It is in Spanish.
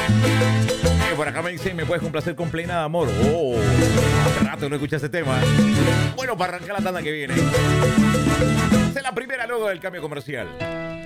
Por acá me dicen, ¿me puedes complacer con Plena de Amor? Oh, hace rato no escuché ese tema. Bueno, para arrancar la tanda que viene. Esta es la primera luego del cambio comercial.